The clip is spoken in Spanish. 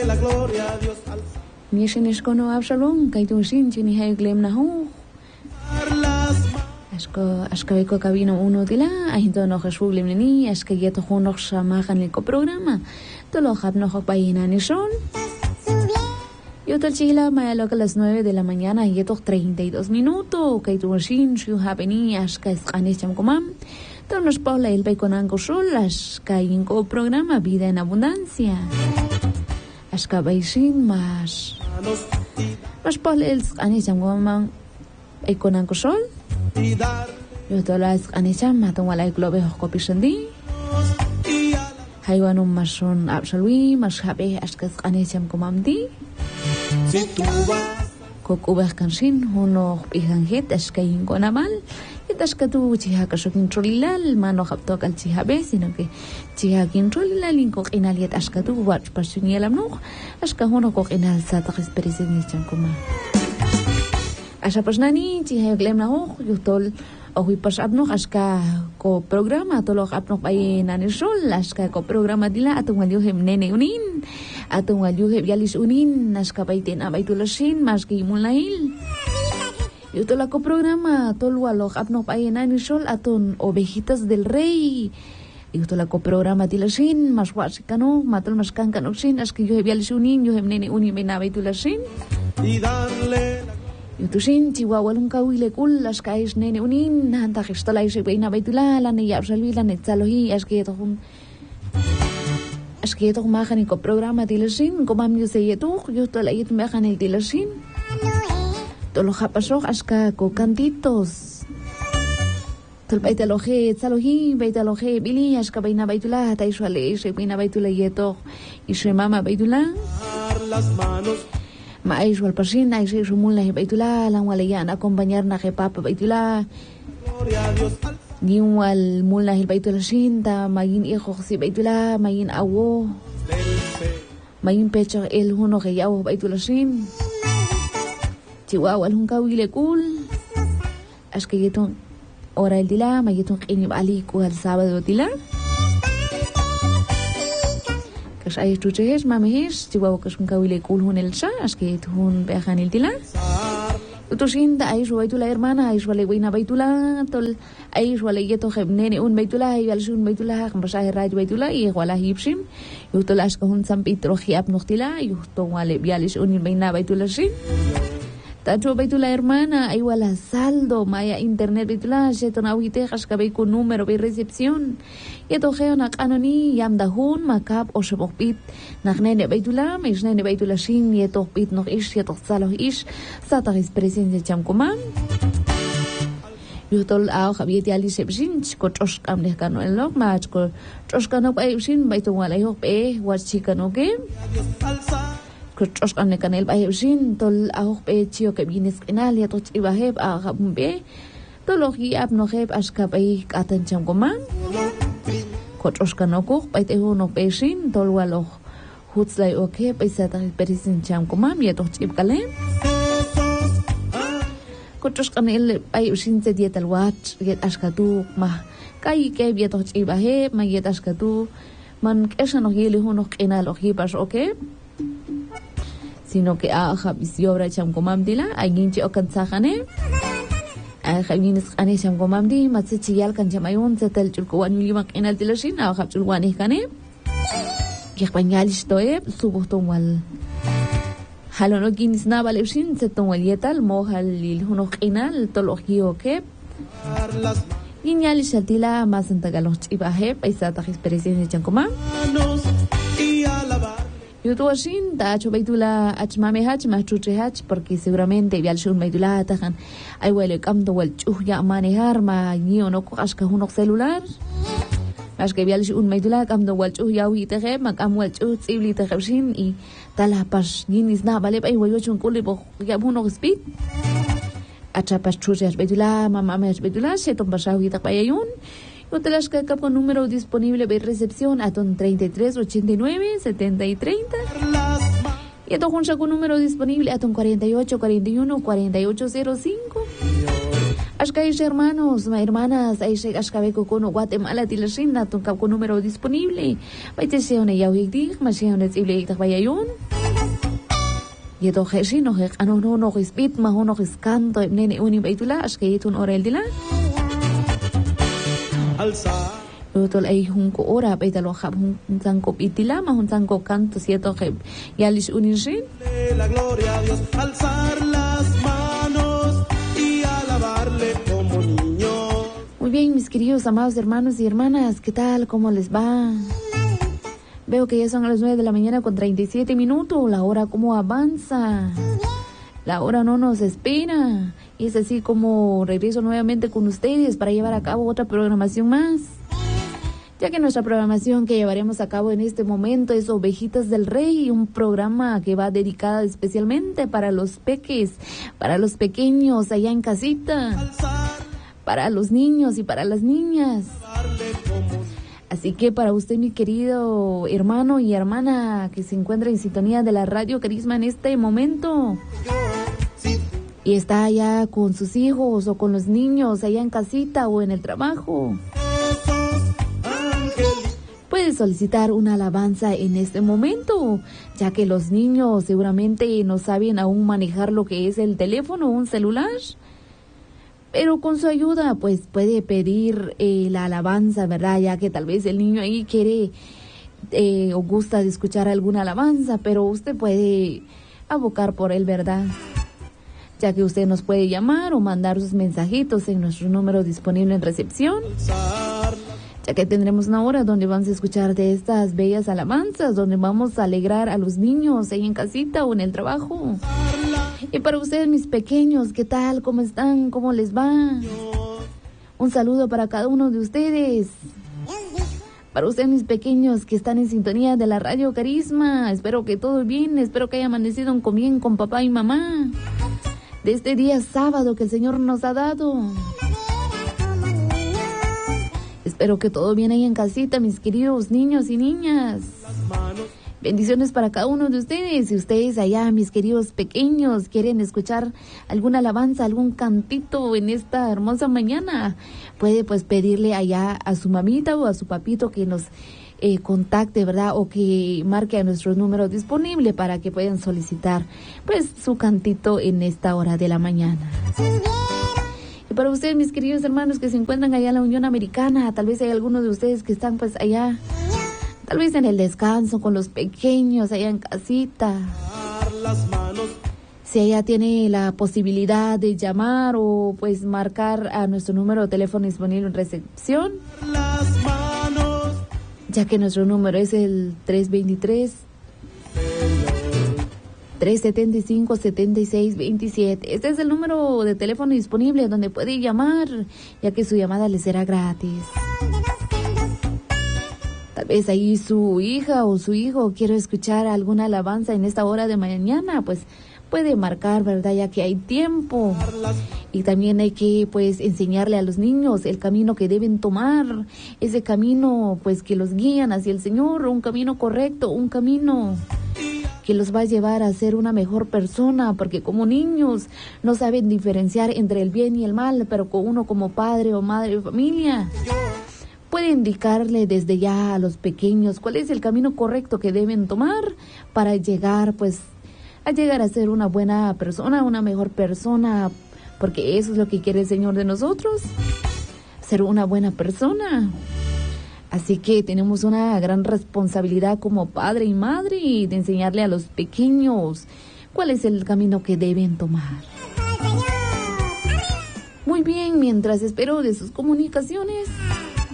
La gloria a Dios al Nishenes kono Absalom kay tusin chini hay glem na ho. Aska beko kabino uno dila ahinto no Jesús limni aska yeto hono sama kaniko programa. Tolo hab no hokbayina ni son. Yo tal chila mayalo a las 9 de la mañana y yeto 32 minutos kay tusin shu habeni aska isqani cham komam. Nos paula el baiconango solas caingo programa Vida en Abundancia. Aska baisin mas paula el anecham gomang baiconango sol. Yo tolas anecham matong walay globe hokopisandi. Haywanum mason absolui mas habe aska anecham komamdi. Kokubah kansin hono ihanget aska ingo namal. Es que tú chiha que soy controlal mano hapto kal chiha be sino que chiha controlal inko inaliet aska tu watch personal amno aska hono ko inal sa ta experiencia chan kuma asa personani chiha glem na ho yutol o hui pas abno aska ko programa to lo abno pai nani sol aska ko programa dila atong walio hem nene unin atong walio he yalis unin aska baitin abaitulasin mas ki mulail. Yo te la coprograma, tolwa lo apno payenani sol aton ovejitas del rey. Yo te la coprograma tilasin, mas wasikano, matal mas kankano sin, as que yo he vial sunin, yo he nene uni menaba tilasin. Yo tu sin, chihuahua un kawile kul, as que es nene unin, hanta gestola ise beina baitula, la ne yapsalvi, la netzalohi, as que yeto majan y coprograma tilasin, comam yo se yeto, yo te la yet majan el tilasin. Tolo japasok aska ko cantitos. Tol baitaloje, tsalohi, baitaloje, bili aska baina baitula, taiswale, se baina baitula yeto, y se mama baitula. Maiswal pasin, ay se sumula baitula, lang walayan acompañar na ke papa baitula. Niwal mula hil baitula sinta, magin hijo si baitula, magin awo. Magin pecho el huno que yawo baitula sin. Chihuahua el kawile kul as que yeton ora el dila ma yeton qini ali ku al sábado dila kas ay tuches mamis chihuahua kas kawile kul hun el sa as que yeton bejan el dila utosinda ay su baitula hermana ay su le wina baitula tol ay su le yeto gebnene un baitula ay al sun baitula khambasa raj baitula y wala hipsim yutolas ko hun sam pitro khiap noktila yuto wale bialis un baina baitula sin. Tacho baitula hermana, ay wala saldo, maya internet baitula, sheton awite, haskabay ko número, bay recepción. Yeto geo nak anoni, yam dahun, makap o sebokpit, nak nene baitula, mais nene baitula sin, yeto pit nok ish, yeto saloh ish, satagis presencia cham kumam. Yutol aw khabieti ali sepsin, ko troskam deh kano elok, mach ko troskano bay sin, baito wala yok pe, wat chikano ke. Kutros kan kanel baheb sin tol ahok pe chio ke bines kanal ya toch ibaheb a be tologi ap no heb aska pai katan cham komang kutros kan okok pai te hono pe sin tol walo hutzlai oke pai sa ta perisin cham komam ya toch ib kale kutros kanel pai sin te diet al wat yet aska tu ma kai ke ya toch ibaheb ma yet aska tu man kesa no yele hono kanal oki pas oke sino que habisiobra cham komam dila aginchi okantsahane khabinis qane cham komam di matsi yal kan chamayon zetel chulkuan milimak enal dilashin khab chulwani kane yaqbanyalis toye subuhton wal halono ginis na baleshin zeton wal yetal mohal lil huno qinal tologio ke inyalis altila masantagalos ibahe paisa ta experiencia cham komam Yo tu asin ta cho baitula achmame hach machuche hach porque seguramente vial shun baitula tahan ay wele kam do wal chuh ya manejar ma ni ono ko aska hunok celular as que vial shun baitula kam do wal chuh ya wi te ma kam wal chuh tsibli te khabshin y tala pas ginis na vale ay wayo chun kuli bo ya hunok speed acha pas chuche baitula mama me baitula se ton basawi ta payayun Hotelas que con número disponible de recepción a ton 33 89 70 y 30. Y a ton con número disponible a ton 48 41 48 05. Ashkaish hermanos, hermanas, Aishek Ashkabeco con Guatemala Tilashina, Tunca con número disponible. Baitesione Yauhig, Masiones Ible Bayayun. Yeto Heshino, no is bit, Mahono is canto, Nene Unibaitula, Ashkayetun Oreldila. Utol ay hunko ora baitalo hab huntanko itila ma huntanko canto cierto que yalish unishin. La gloria a Dios, alzar las manos y alabarle como niño. Muy bien, mis queridos amados hermanos y hermanas, ¿qué tal? ¿Cómo les va? Veo que ya son a las 9 de la mañana con 37 minutos, la hora como avanza. La hora no nos espera. Y es así como regreso nuevamente con ustedes para llevar a cabo otra programación más. Ya que nuestra programación que llevaremos a cabo en este momento es Ovejitas del Rey, un programa que va dedicado especialmente para los peques, para los pequeños allá en casita, para los niños y para las niñas. Así que para usted, mi querido hermano y hermana que se encuentra en sintonía de la Radio Carisma en este momento y está allá con sus hijos o con los niños allá en casita o en el trabajo, puede solicitar una alabanza en este momento, ya que los niños seguramente no saben aún manejar lo que es el teléfono o un celular. Pero con su ayuda, pues puede pedir la alabanza, ¿verdad? Ya que tal vez el niño ahí quiere o gusta de escuchar alguna alabanza, pero usted puede abocar por él, ¿verdad? Ya que usted nos puede llamar o mandar sus mensajitos en nuestro número disponible en recepción. Ya que tendremos una hora donde vamos a escuchar de estas bellas alabanzas, donde vamos a alegrar a los niños ahí en casita o en el trabajo. Y para ustedes, mis pequeños, ¿qué tal? ¿Cómo están? ¿Cómo les va? Un saludo para cada uno de ustedes. Para ustedes, mis pequeños que están en sintonía de la Radio Carisma, espero que todo bien, espero que haya amanecido con bien con papá y mamá. De este día sábado que el Señor nos ha dado. Espero que todo bien ahí en casita, mis queridos niños y niñas. Bendiciones para cada uno de ustedes. Si ustedes allá, mis queridos pequeños, quieren escuchar alguna alabanza, algún cantito en esta hermosa mañana, puede pues pedirle allá a su mamita o a su papito que nos contacte, ¿verdad? O que marque a nuestro número disponible para que puedan solicitar pues su cantito en esta hora de la mañana. Y para ustedes, mis queridos hermanos que se encuentran allá en la Unión Americana, tal vez hay algunos de ustedes que están pues allá, tal vez en el descanso con los pequeños allá en casita. Si ella tiene la posibilidad de llamar o pues marcar a nuestro número de teléfono disponible en recepción, ya que nuestro número es el 323-375-7627. Este es el número de teléfono disponible donde puede llamar, ya que su llamada le será gratis. Tal vez ahí su hija o su hijo quiere escuchar alguna alabanza en esta hora de mañana, pues puede marcar, ¿verdad? Ya que hay tiempo. Y también hay que pues enseñarle a los niños el camino que deben tomar, ese camino pues que los guían hacia el Señor, un camino correcto, un camino que los va a llevar a ser una mejor persona, porque como niños no saben diferenciar entre el bien y el mal, pero con uno como padre o madre de familia puede indicarle desde ya a los pequeños cuál es el camino correcto que deben tomar para llegar pues a llegar a ser una buena persona, una mejor persona, porque eso es lo que quiere el Señor de nosotros, ser una buena persona. Así que tenemos una gran responsabilidad como padre y madre de enseñarle a los pequeños cuál es el camino que deben tomar. Muy bien, mientras espero de sus comunicaciones,